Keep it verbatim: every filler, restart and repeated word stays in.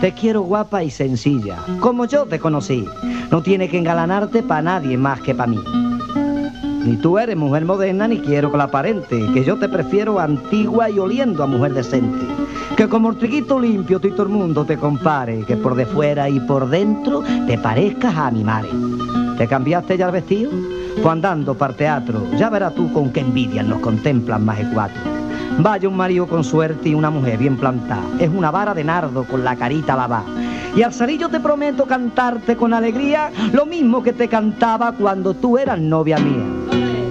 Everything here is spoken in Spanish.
Te quiero guapa y sencilla, como yo te conocí. No tienes que engalanarte pa' nadie más que pa' mí. Ni tú eres mujer moderna, ni quiero que la aparente, que yo te prefiero antigua y oliendo a mujer decente. Que como el triguito limpio tú y todo el mundo te compare, que por de fuera y por dentro te parezcas a mi madre. ¿Te cambiaste ya el vestido? Pues andando para teatro, ya verás tú con qué envidia nos contemplan más de cuatro. Vaya un marido con suerte y una mujer bien plantada, es una vara de nardo con la carita lavada. Y al salir yo te prometo cantarte con alegría lo mismo que te cantaba cuando tú eras novia mía.